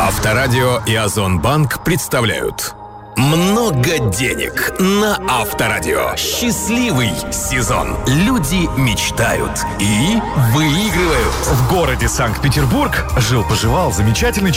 Авторадио и Озонбанк представляют «Много денег» на Авторадио. Счастливый сезон. Люди мечтают и выигрывают. В городе Санкт-Петербург жил-поживал замечательный